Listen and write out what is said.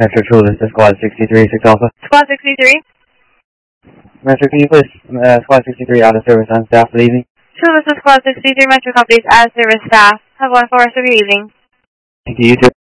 Metro 2, this is Squad 63, 6 Alpha. Squad 63? Metro, can you please, Squad 63 out of service on staff leaving? Sure, this is Squad 63, Metro Company's out of service staff. Have one for us of your evening. Thank you, you too.